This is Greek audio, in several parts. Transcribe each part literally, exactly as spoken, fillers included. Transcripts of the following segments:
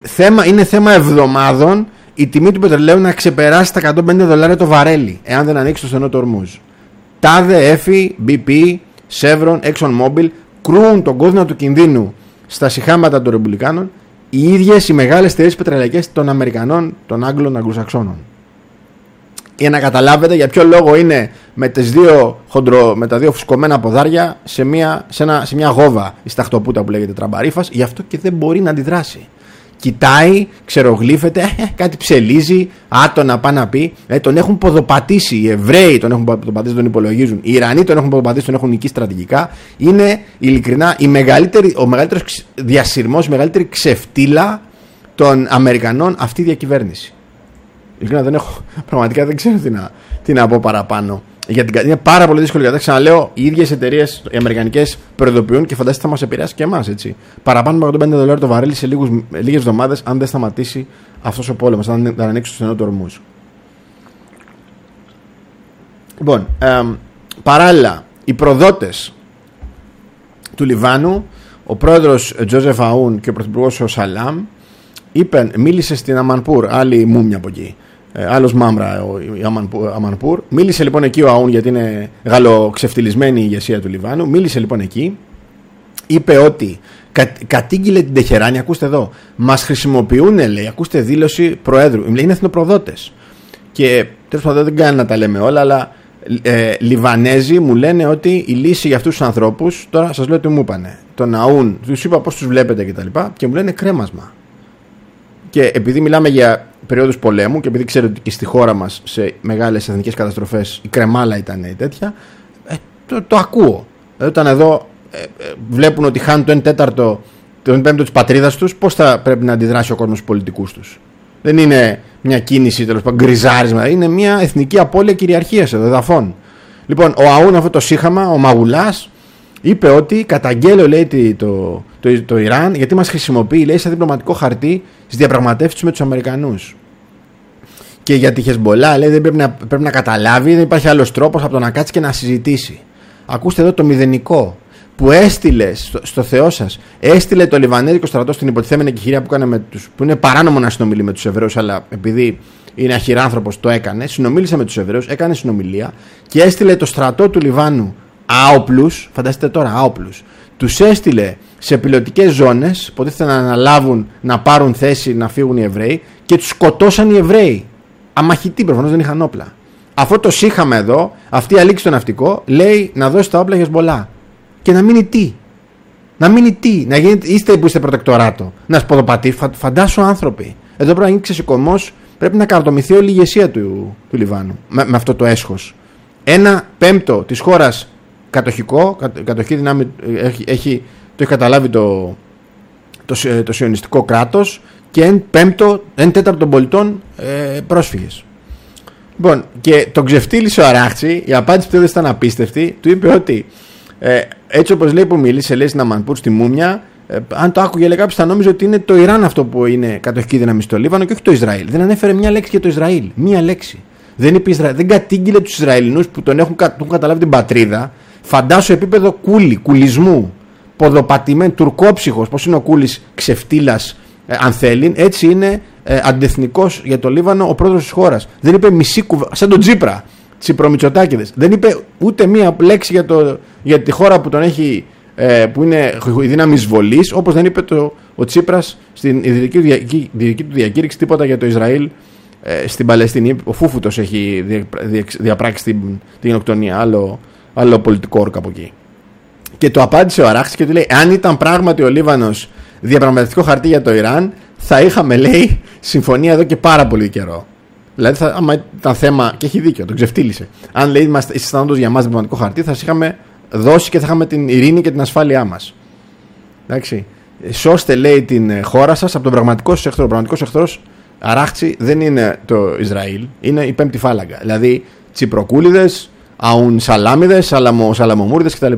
θέμα, είναι θέμα εβδομάδων η τιμή του πετρελαίου να ξεπεράσει τα εκατόν πενήντα δολάρια το βαρέλι, εάν δεν ανοίξει το στενό του Ορμούζ. Τάδε, Εφι, μπι πι, Chevron, ExxonMobil κρούν τον κόδωνα του κινδύνου στα σιχάματα των Ρεπουμπλικάνων, οι ίδιες οι μεγάλες εταιρείες πετρελαϊκές των Αμερικανών, των Άγγλων, Αγγλοσαξώνων. Για να καταλάβετε για ποιο λόγο είναι με, τις δύο χοντρο, με τα δύο φουσκωμένα ποδάρια σε μια, σε ένα, σε μια γόβα η σταχτοπούτα που λέγεται τραμπαρίφας, γι' αυτό και δεν μπορεί να αντιδράσει. Κοιτάει, ξερογλύφεται, ε, κάτι ψελίζει, άτονα πάει να πει. Ε, τον έχουν ποδοπατήσει. Οι Εβραίοι τον έχουν ποδοπατήσει, τον υπολογίζουν. Οι Ιρανοί τον έχουν ποδοπατήσει, τον έχουν νικήσει στρατηγικά. Είναι ειλικρινά η μεγαλύτερη, ο μεγαλύτερος διασυρμός, η μεγαλύτερη ξεφτύλα των Αμερικανών αυτή η διακυβέρνηση. Ειλικρινά δεν έχω, πραγματικά δεν ξέρω τι να, τι να πω παραπάνω. Γιατί είναι πάρα πολύ δύσκολο. Γιατί ξαναλέω, οι ίδιες εταιρείες, οι αμερικανικές, προειδοποιούν και φαντάζεστε θα μας επηρεάσει και εμάς. Παραπάνω από εκατόν πενήντα δολάρια το βαρέλι σε λίγες εβδομάδες, αν δεν σταματήσει αυτός ο πόλεμος, αν δεν ανοίξει το στενό του Ορμούζ. Λοιπόν, ε, παράλληλα, οι προδότες του Λιβάνου, ο πρόεδρος Τζόζεφ Αούν και ο πρωθυπουργός ο Σαλάμ, είπαν, μίλησε στην Αμανπούρ, άλλη μούμια από εκεί. Ε, άλλος Μάμρα, ο Αμανπούρ. Μίλησε λοιπόν εκεί ο Αούν, γιατί είναι γαλλοξεφτυλισμένη η ηγεσία του Λιβάνου. Μίλησε λοιπόν εκεί. Είπε ότι κα, κατήγγειλε την Τεχεράνη. Ακούστε εδώ. Μας χρησιμοποιούν, λέει. Ακούστε δήλωση προέδρου. Είναι εθνοπροδότες. Και τέλος πάντων δεν κάνει να τα λέμε όλα, αλλά ε, Λιβανέζοι μου λένε ότι η λύση για αυτούς τους ανθρώπους. Τώρα σας λέω τι μου είπανε. Τον Αούν, τους είπα πώς τους βλέπετε κτλ. Και, και μου λένε κρέμασμα. Και επειδή μιλάμε για περίοδους πολέμου και επειδή ξέρετε ότι και στη χώρα μας σε μεγάλες εθνικές καταστροφές η κρεμάλα ήταν τέτοια, ε, το, το ακούω. Ε, όταν εδώ ε, ε, βλέπουν ότι χάνουν το ένα τέταρτο, το ένα πέμπτο της πατρίδας τους, πώς θα πρέπει να αντιδράσει ο κόσμος στους πολιτικούς τους. Δεν είναι μια κίνηση, τέλος πάντων, γκριζάρισμα, είναι μια εθνική απώλεια κυριαρχίας εδώ, εδαφών. Λοιπόν, ο Αούν, αυτό το σύχαμα, ο Μαγουλάς, είπε ότι καταγγέλλω, λέει, το, το, το Ιράν γιατί μας χρησιμοποιεί, λέει, σαν διπλωματικό χαρτί στις διαπραγματεύσεις με τους Αμερικανούς. Και για τη Χεσμπολά, λέει, δεν πρέπει να, πρέπει να καταλάβει, δεν υπάρχει άλλος τρόπος από το να κάτσει και να συζητήσει. Ακούστε εδώ το μηδενικό που έστειλε στο, στο Θεό σας, έστειλε το Λιβανέζικο στρατό στην υποτιθέμενη εκεχηρία που, έκανε με τους, που είναι παράνομο να συνομιλεί με τους Εβραίους, αλλά επειδή είναι αχυράνθρωπος το έκανε, συνομίλησε με τους Εβραίους, έκανε συνομιλία και έστειλε το στρατό του Λιβάνου άοπλους, φανταστείτε τώρα άοπλους, τους έστειλε σε πιλωτικές ζώνες, υποτίθεται να αναλάβουν να πάρουν θέση να φύγουν οι Εβραίοι και τους σκοτώσαν οι Εβραίοι. Αμαχητοί, προφανώς δεν είχαν όπλα. Αυτό το σύχαμε εδώ, αυτή η αλήξη στο ναυτικό, λέει να δώσει τα όπλα για Χεσμπολά. Και να μείνει τι. Να μείνει τι. Να γίνετε, είστε που είστε προτεκτοράτο. Να σποδοπατεί, φα, φαντάσου άνθρωποι. Εδώ πρέπει να γίνει ξεσηκωμός, πρέπει να καρτομηθεί όλη η ηγεσία του, του Λιβάνου. Με, με αυτό το έσχος. Ένα πέμπτο της χώρας κατοχικό, κα, κατοχή δυνάμει, έχει, έχει, το έχει καταλάβει το, το, το, το σιωνιστικό κράτος και ένα πέμπτο, ένα τέταρτο των πολιτών ε, πρόσφυγες. Λοιπόν, και τον ξεφτύλισε ο Αράχτσι, η απάντηση του ήταν απίστευτη, του είπε ότι ε, έτσι όπως λέει που μίλησε, λέει στην Αμανπούρ στη Μούμια, ε, αν το άκουγε λέει κάποιος θα νόμιζε ότι είναι το Ιράν αυτό που είναι κατοχική δύναμη στο Λίβανο και όχι το Ισραήλ. Δεν ανέφερε μια λέξη για το Ισραήλ. Μια λέξη. Δεν, είπε Ισρα... δεν κατήγγειλε τους Ισραηλινούς που τον έχουν, κα... έχουν καταλάβει την πατρίδα. Φαντάσου επίπεδο κούλι, κουλισμού, ποδοπατημένο, τουρκόψυχος, πώς είναι ο Κούλης ξεφτύλας, ε, αν θέλει, έτσι είναι ε, αντεθνικός για το Λίβανο ο πρόεδρος της χώρας. Δεν είπε μισή κουβέντα, σαν τον Τσίπρα, Τσιπρομητσοτάκηδες. Δεν είπε ούτε μία λέξη για, το... για τη χώρα που τον έχει, ε, που είναι η δύναμη εισβολής, όπως δεν είπε το... ο Τσίπρας στην ειδική, διακή... ειδική του διακήρυξη τίποτα για το Ισραήλ. Στην Παλαιστίνη, ο Φούφουτος έχει διαπράξει την, την γενοκτονία, άλλο, άλλο πολιτικό όρκο από εκεί. Και το απάντησε ο Αράχτης και του λέει: αν ήταν πράγματι ο Λίβανος διαπραγματευτικό χαρτί για το Ιράν, θα είχαμε, λέει, συμφωνία εδώ και πάρα πολύ καιρό. Δηλαδή, θα, άμα ήταν θέμα, και έχει δίκιο, τον ξεφτύλισε. Αν λέει ήσασταν όντως για μας διαπραγματευτικό χαρτί, θα σας είχαμε δώσει και θα είχαμε την ειρήνη και την ασφάλειά μας. Εντάξει. Σώστε, λέει, την χώρα σας από τον πραγματικό σας εχθρό. Ο πραγματικός εχθρός, Αράχτσι, δεν είναι το Ισραήλ, είναι η πέμπτη φάλαγγα. Δηλαδή Τσιπροκούλιδες, Αουν Σαλάμιδες, Σαλαμο, Σαλαμομούρδες κτλ.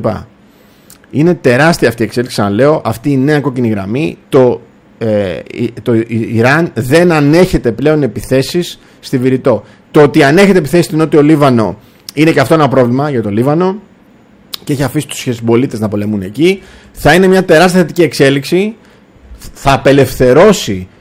Είναι τεράστια αυτή η εξέλιξη, ξαναλέω, αυτή η νέα κόκκινη γραμμή. Το, ε, το Ιράν δεν ανέχεται πλέον επιθέσεις στη Βηρητό. Το ότι ανέχεται επιθέσεις στην Νότιο Λίβανο είναι και αυτό ένα πρόβλημα για το Λίβανο και έχει αφήσει τους Χεσμπολίτες να πολεμούν εκεί. Θα είναι μια τεράστια θετική εξέλιξη. Θα απελευθερώσει